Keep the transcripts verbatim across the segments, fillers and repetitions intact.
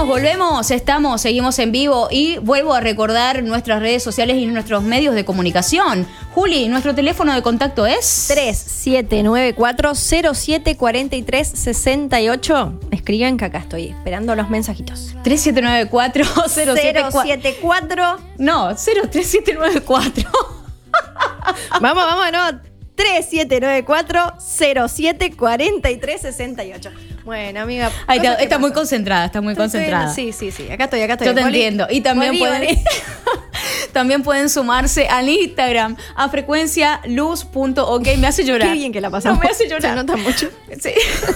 Volvemos, volvemos, estamos, seguimos en vivo y vuelvo a recordar nuestras redes sociales y nuestros medios de comunicación. Juli, nuestro teléfono de contacto es tres siete nueve cuatro cero siete cuatro tres seis ocho. Escriben que acá estoy esperando los mensajitos. tres siete nueve cuatro cero siete cuatro. No, cero tres siete nueve cuatro. Vamos, vamos, no. tres siete nueve cuatro cero siete cuatro tres seis ocho. Bueno, amiga. Ahí está, está muy concentrada, está muy concentrada. Sí, sí, sí. Acá estoy, acá estoy. Yo te Poli, entiendo. Y también Poli, pueden, Poli. también pueden sumarse al Instagram a frecuencia luz punto ok. Me hace llorar. Qué bien que la pasamos. No, me hace llorar. Se nota mucho. Sí.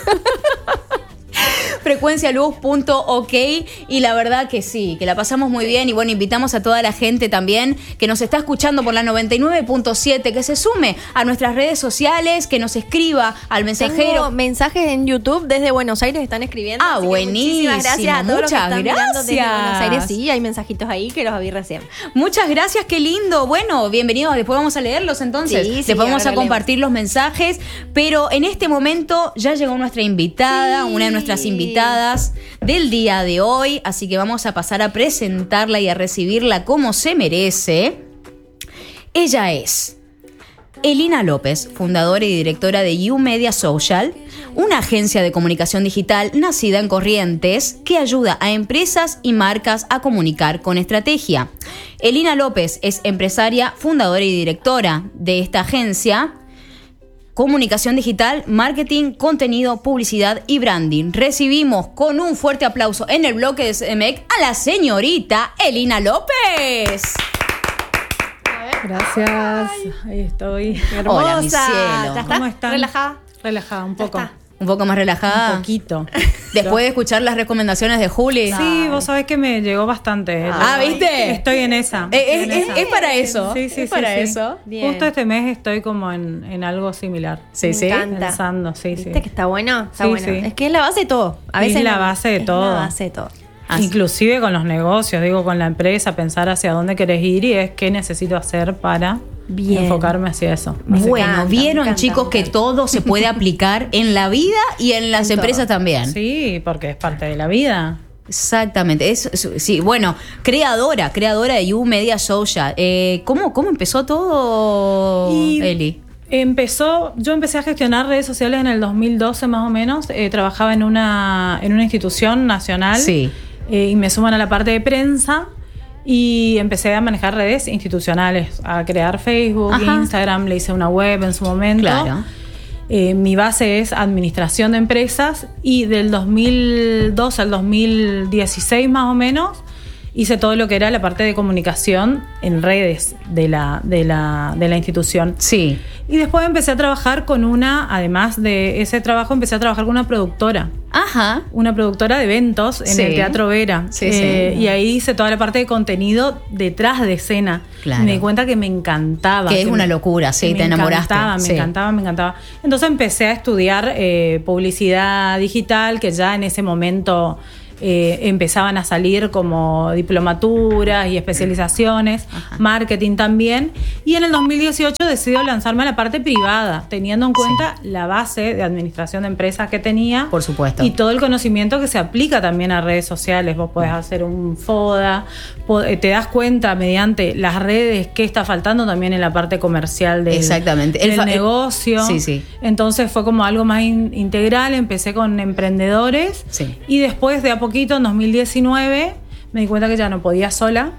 frecuencia luz punto ok y la verdad que sí, que la pasamos muy bien y bueno, invitamos a toda la gente también que nos está escuchando por la noventa y nueve punto siete que se sume a nuestras redes sociales, que nos escriba al mensajero. Tengo mensajes en YouTube desde Buenos Aires, están escribiendo. Ah, buenísimo. Muchísimas gracias a todos Muchas los que están gracias. mirando desde Buenos Aires. Sí, hay mensajitos ahí que los vi recién. Muchas gracias, qué lindo. Bueno, bienvenidos, después vamos a leerlos entonces. Sí, sí, después vamos a compartir leemos. los mensajes, pero en este momento ya llegó nuestra invitada, sí. una de nuestras invitadas del día de hoy, así que vamos a pasar a presentarla y a recibirla como se merece. Ella es Elina López, fundadora y directora de You Media Social, una agencia de comunicación digital nacida en Corrientes que ayuda a empresas y marcas a comunicar con estrategia. Elina López es empresaria, fundadora y directora de esta agencia. Comunicación digital, marketing, contenido, publicidad y branding. Recibimos con un fuerte aplauso en el bloque de C M E C a la señorita Elina López. Gracias, ahí estoy. Hermosa. Hola, mi cielo. ¿Cómo están? ¿Relajada? Relajada, un poco. Un poco más relajada. Un poquito. Después de escuchar las recomendaciones de Juli. Sí, Ay. vos sabés que me llegó bastante. Ah, ¿viste? Estoy en esa. Es, en es, esa. es para eso. Sí, sí, es sí, para sí. eso. Bien. Justo este mes estoy como en, en algo similar. Sí, me sí. encanta. Pensando, sí, ¿Viste sí. que está bueno? Está sí, bueno. Sí. Es que es la base de todo. A veces es la base de es todo. la base de todo. Así. Inclusive con los negocios, digo, con la empresa, pensar hacia dónde querés ir y es qué necesito hacer para Bien. enfocarme hacia eso. Bueno, encanta, vieron encanta, chicos que todo se puede aplicar en la vida y en las En empresas todo. también. Sí, porque es parte de la vida. Exactamente, es, es- sí, bueno, creadora, creadora de You Media Social. Eh, ¿cómo, ¿Cómo empezó todo, Y- Eli? Empezó, yo empecé a gestionar redes sociales en el dos mil doce más o menos. Eh, trabajaba en una, en una institución nacional Sí. eh, y me suman a la parte de prensa y empecé a manejar redes institucionales, a crear Facebook, Ajá. Instagram, le hice una web en su momento. Claro. Eh, mi base es administración de empresas y del dos mil doce al dos mil dieciséis más o menos hice todo lo que era la parte de comunicación en redes de la, de la, de la institución. Sí. Y después empecé a trabajar con una, además de ese trabajo, empecé a trabajar con una productora. Ajá. Una productora de eventos en Sí. el Teatro Vera. Sí, Eh, sí. Y ahí hice toda la parte de contenido detrás de escena. Claro. Y me di cuenta que me encantaba. Que es me- una locura, sí, que te me enamoraste, encantaba, sí. Me encantaba, me encantaba. Entonces empecé a estudiar eh, publicidad digital, que ya en ese momento eh, empezaban a salir como diplomaturas y especializaciones, Ajá. marketing también. Y en el dos mil dieciocho decidí lanzarme a la parte privada, teniendo en cuenta la base de administración de empresas que tenía. Por supuesto. Y todo el conocimiento que se aplica también a redes sociales. Vos podés hacer un FODA, po- eh, te das cuenta mediante las redes qué está faltando también en la parte comercial del, Exactamente. El del fa- el- negocio. Sí, sí. Entonces fue como algo más in- integral. Empecé con emprendedores Sí. y después de a poquito, en dos mil diecinueve, me di cuenta que ya no podía sola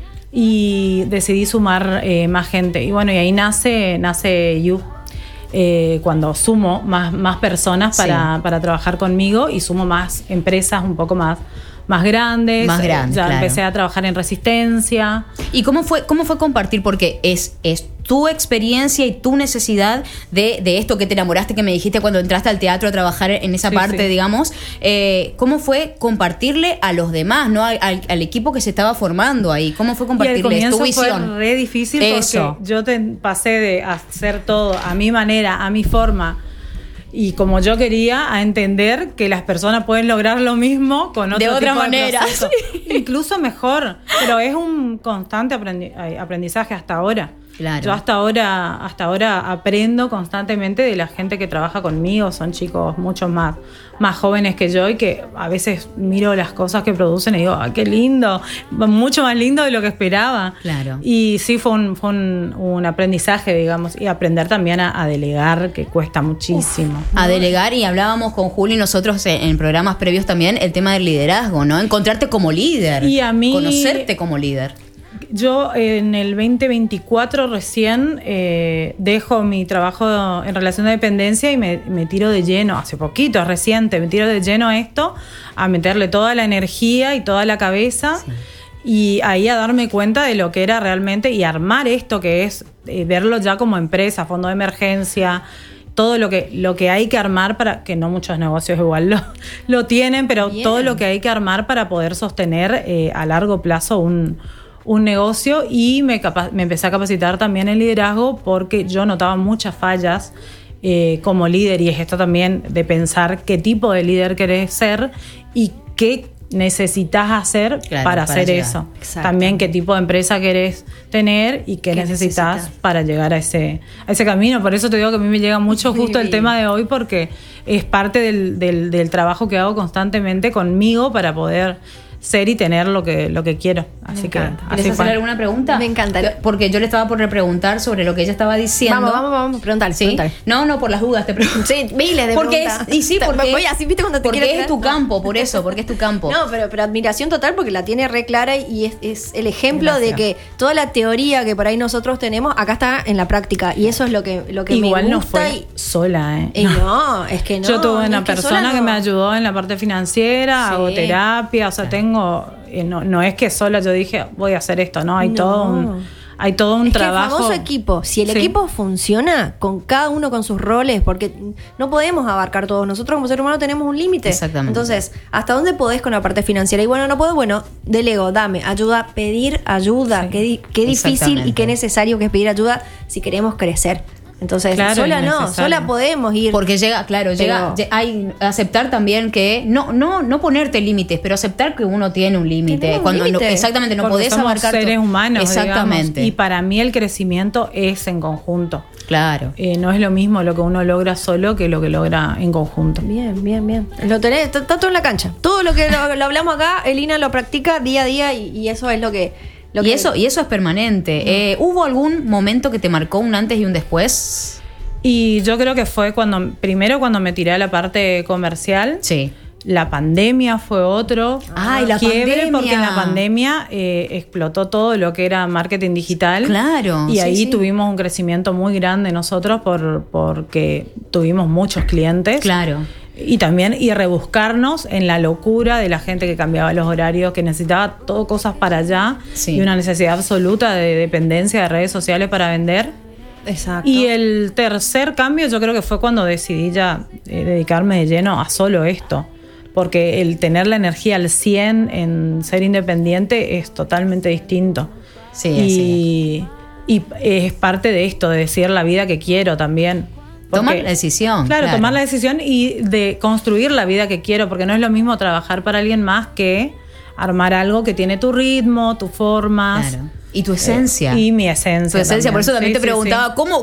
y decidí sumar eh, más gente. Y bueno, y ahí nace, nace You. Eh, cuando sumo más, más personas para, Sí. para trabajar conmigo y sumo más empresas un poco más, más grandes. Más grandes, Ya claro. empecé a trabajar en Resistencia. ¿Y cómo fue, cómo fue compartir? Porque es, es tu experiencia y tu necesidad de, de esto que te enamoraste, que me dijiste cuando entraste al teatro a trabajar en esa Sí, parte, sí. digamos. Eh, ¿Cómo fue compartirle a los demás, no al, al- al equipo que se estaba formando ahí? ¿Cómo fue Y al compartirles tu comienzo visión? fue re difícil Eso. porque yo te, pasé de hacer todo a mi manera, a mi forma y como yo quería, a entender que las personas pueden lograr lo mismo con otro De otra tipo manera, proceso. Incluso mejor, pero es un constante aprendi- eh, aprendizaje hasta ahora. Claro. Yo hasta ahora, hasta ahora aprendo constantemente de la gente que trabaja conmigo, son chicos mucho más, más jóvenes que yo y que a veces miro las cosas que producen y digo, ah, qué lindo, mucho más lindo de lo que esperaba. Claro. Y sí fue un, fue un, un aprendizaje, digamos, y aprender también a, a delegar, que cuesta muchísimo. Uf, a delegar, y hablábamos con Juli nosotros en, en programas previos también, el tema del liderazgo, ¿no? Encontrarte como líder. Y a mí, conocerte como líder. Yo en el veinte veinticuatro recién eh, dejo mi trabajo en relación de dependencia y me, me tiro de lleno, hace poquito, es reciente, me tiro de lleno a esto, a meterle toda la energía y toda la cabeza. Sí. Y ahí a darme cuenta de lo que era realmente y armar esto que es eh, verlo ya como empresa, fondo de emergencia, todo lo que, lo que hay que armar para, que no muchos negocios igual lo, lo tienen, pero Bien. todo lo que hay que armar para poder sostener eh, a largo plazo un, un negocio. Y me, capa- me empecé a capacitar también en liderazgo porque yo notaba muchas fallas eh, como líder, y es esto también de pensar qué tipo de líder querés ser y qué necesitas hacer claro, para, para hacer llegar. Eso. Exacto. También qué tipo de empresa querés tener y qué, ¿Qué necesitas, necesitas para llegar a ese, a ese camino. Por eso te digo que a mí me llega mucho Muy justo bien. el tema de hoy, porque es parte del, del, del trabajo que hago constantemente conmigo para poder ser y tener lo que, lo que quiero. Así que ¿Quieres hacer alguna pregunta? Me encanta. Porque yo le estaba por preguntar sobre lo que ella estaba diciendo. Vamos, vamos, vamos. Preguntar, ¿Sí? preguntar. No, no, por las dudas te pregunto. Sí, miles de porque preguntas. Es, y sí, porque, Voy así, ¿viste cuando te porque es tu campo, por eso, porque es tu campo. No, pero, pero admiración total porque la tiene re clara y es, es el ejemplo Gracias. de que toda la teoría que por ahí nosotros tenemos, acá está en la práctica. Y eso es lo que, lo que Igual me no gusta. fue y, sola, ¿eh? Y no, es que no. Yo tuve una es que persona no. que me ayudó en la parte financiera, Sí. hago terapia, o sea, tengo... No, no es que sola yo dije voy a hacer esto, no, hay No. todo un, hay todo un es trabajo. Que el famoso equipo, si el Sí. equipo funciona con cada uno con sus roles, porque no podemos abarcar todos, nosotros como ser humano tenemos un límite. Exactamente. Entonces, ¿hasta dónde podés con la parte financiera? Y bueno, no puedo, bueno, delego, dame, ayuda, pedir ayuda. Sí. Qué, di- qué difícil y qué necesario que es pedir ayuda si queremos crecer. Entonces, claro, sola no, sola podemos ir. Porque llega, claro, pero llega, hay aceptar también que, no, no, no ponerte límites, pero aceptar que uno tiene un límite. Cuando límite. No, exactamente, no Porque podés somos abarcar seres todo. humanos, Exactamente. Digamos, y para mí el crecimiento es en conjunto. Claro. Eh, no es lo mismo lo que uno logra solo que lo que logra en conjunto. Bien, bien, bien. Lo tenés, está, está todo en la cancha. Todo lo que lo, lo hablamos acá, Elina lo practica día a día y, y eso es lo que... Lo y, que eso, y eso es permanente. No. Eh, ¿Hubo algún momento que te marcó un antes y un después? Y yo creo que fue cuando, primero cuando me tiré a la parte comercial. Sí. La pandemia fue otro. Ay, la quiebre, pandemia. Porque en la pandemia eh, explotó todo lo que era marketing digital. Claro. Y sí, ahí sí. tuvimos un crecimiento muy grande nosotros por, porque tuvimos muchos clientes. Claro. Y también y rebuscarnos en la locura de la gente que cambiaba los horarios, que necesitaba todo cosas para allá. Sí. Y una necesidad absoluta de dependencia de redes sociales para vender. Exacto. Y el tercer cambio yo creo que fue cuando decidí ya eh, dedicarme de lleno a solo esto, porque el tener la energía al cien en ser independiente es totalmente distinto. Sí, y, y es parte de esto, de decir la vida que quiero también. Porque, tomar la decisión. Claro, claro, tomar la decisión y de construir la vida que quiero, porque no es lo mismo trabajar para alguien más que armar algo que tiene tu ritmo, tus formas. Claro. Y tu esencia. Eh, y mi esencia. Tu esencia, también. por eso también sí, te sí, preguntaba, sí. ¿cómo,